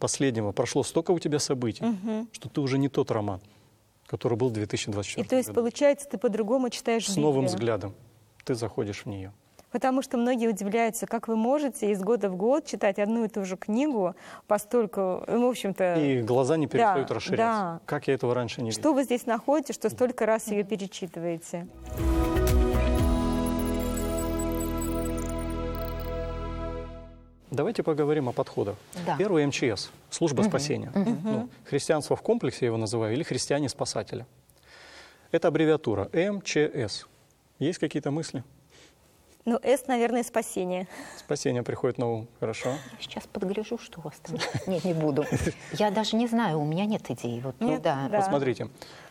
последнего прошло столько у тебя событий, что ты уже не тот роман, который был в 2024 И то есть, году. получается, ты по-другому читаешь С Библию. новым взглядом ты заходишь в нее. Потому что многие удивляются, как вы можете из года в год читать одну и ту же книгу, постольку, в общем-то... И глаза не перестают да, расширяться. да. Как я этого раньше не видел. Что вы здесь находите, что столько раз ее перечитываете? Давайте поговорим о подходах. Да. Первый МЧС, служба спасения. Ну, христианство в комплексе я его называю, или христиане-спасатели. Это аббревиатура МЧС. Есть какие-то мысли? Ну, С, наверное, спасение. Спасение приходит на ум. Хорошо. Я сейчас подгляжу, что у вас там. Нет, не буду. Я даже не знаю, у меня нет идей. Вот, ну, Нет? да. Да. Посмотрите,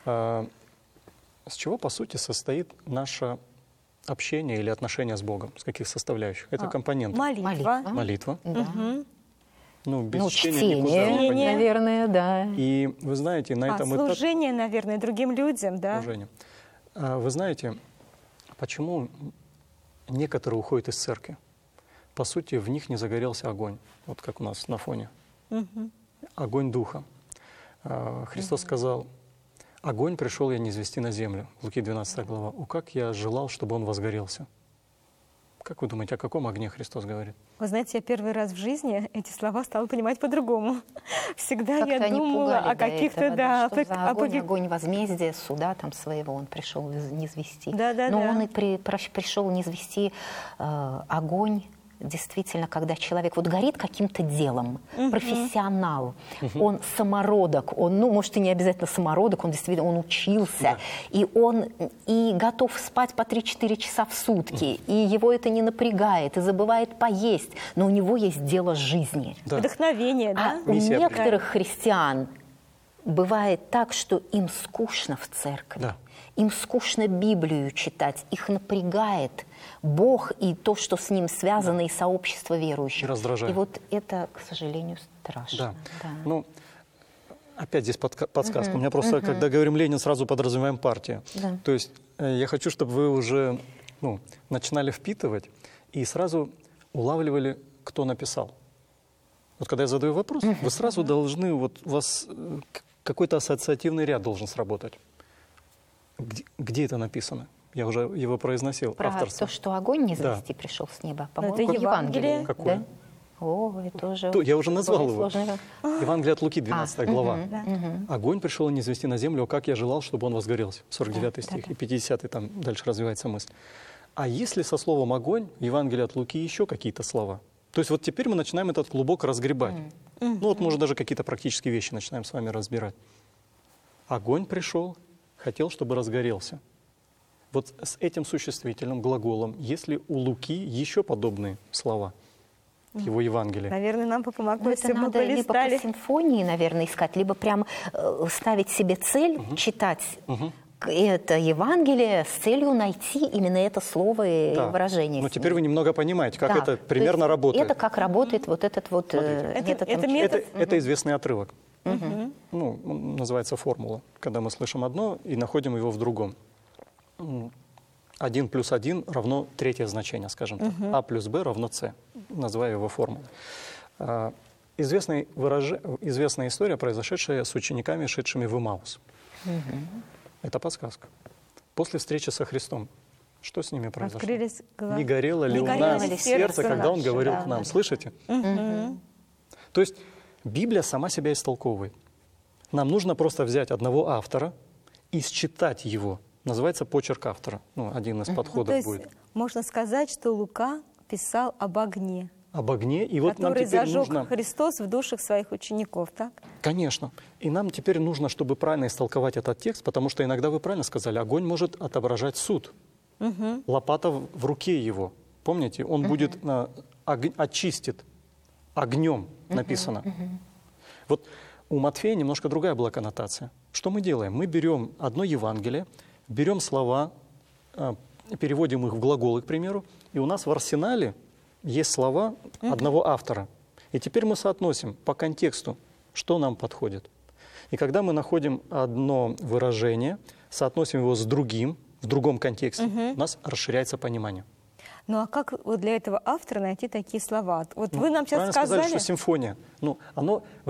с чего, по сути, состоит наше общение или отношение с Богом? С каких составляющих? Это компоненты. Молитва. Молитва. Да. Ну, без Ну, чтения никуда не чтение, пойдем. наверное, да. И вы знаете, на этом этапе... Служение, наверное, другим людям, да? Служение. Вы знаете, почему некоторые уходят из церкви? По сути, в них не загорелся огонь, вот как у нас на фоне. Огонь Духа. Христос сказал: «Огонь пришел я низвести на землю». Луки 12 глава. «О, как я желал, чтобы он возгорелся». Как вы думаете, о каком огне Христос говорит? Вы знаете, я первый раз в жизни эти слова стала понимать по-другому. Всегда Как-то я они думала пугали о до каких-то, этого, да, что за огонь, каких- огонь возмездия, суда там своего он пришел низвести. Да-да-да. Но он и пришел низвести огонь, действительно, когда человек вот горит каким-то делом, профессионал, он самородок, он, ну, может, и не обязательно самородок, он действительно, он учился, и он и готов спать по 3-4 часа в сутки, и его это не напрягает, и забывает поесть, но у него есть дело жизни. Да. Вдохновение, А да? у Миссия некоторых христиан бывает так, что им скучно в церкви, Да. им скучно Библию читать, их напрягает Бог и то, что с ним связано, и сообщество верующих. И раздражает. И вот это, к сожалению, страшно. Да. Ну, опять здесь подсказка. У меня просто, когда говорим Ленин, сразу подразумеваем партию. Да. То есть я хочу, чтобы вы уже начинали впитывать и сразу улавливали, кто написал. Вот когда я задаю вопрос, вы сразу должны, вот у вас какой-то ассоциативный ряд должен сработать. Где это написано? Я уже его произносил. Про Авторство. то, что огонь не завести пришел с неба. По-моему, это Евангелие. Какое? Да? О, это уже... Я уже назвал его. сложно. Евангелие от Луки, 12 глава. «Огонь пришел не извести на землю, как я желал, чтобы он возгорелся». 49 стих и 50 там дальше развивается мысль. А если со словом «огонь» в Евангелии от Луки еще какие-то слова? То есть вот теперь мы начинаем этот клубок разгребать. Ну вот, может, даже какие-то практические вещи начинаем с вами разбирать. Огонь пришел, хотел, чтобы разгорелся. Вот с этим существительным глаголом, есть ли у Луки еще подобные слова в его Евангелии? Наверное, нам бы помогло, Ну, если это бы мы надо либо по полистали. симфонии, наверное, искать, либо прям ставить себе цель читать это Евангелие с целью найти именно это слово и Да. выражение. Но с теперь ним. вы немного понимаете, как Да. это То примерно есть работает. Это как работает вот этот вот Смотрите. метод Это МЧС. метод. Это известный отрывок. Ну, он называется формула. Когда мы слышим одно и находим его в другом. 1 плюс 1 равно третье значение, скажем так. А плюс Б равно С. Называю его формулой. Известная история, произошедшая с учениками, шедшими в Имаус. Это подсказка. После встречи со Христом, что с ними произошло? Открылись глаза. Не горело ли Не у горело нас ли сердце, сердце когда Он наше, говорил да, к нам? да. Слышите? То есть Библия сама себя истолковывает. Нам нужно просто взять одного автора и считать его. Называется почерк автора. Ну, один из То подходов есть будет. можно сказать, что Лука писал об огне, Об огне. И вот нам который теперь зажег нужно... Христос в душах своих учеников, так? Конечно. И нам теперь нужно, чтобы правильно истолковать этот текст, потому что иногда вы правильно сказали, огонь может отображать суд. Лопата в руке его. Помните, он будет очистит огнем, написано. Вот у Матфея немножко другая была коннотация. Что мы делаем? Мы берем одно Евангелие, берем слова, переводим их в глаголы, к примеру, и у нас в арсенале есть слова одного автора. И теперь мы соотносим по контексту, что нам подходит. И когда мы находим одно выражение, соотносим его с другим, в другом контексте, у нас расширяется понимание. Ну а как вот для этого автора найти такие слова? Вот вы нам сейчас Правильно сказали, сказали... что симфония. Ну, оно, вы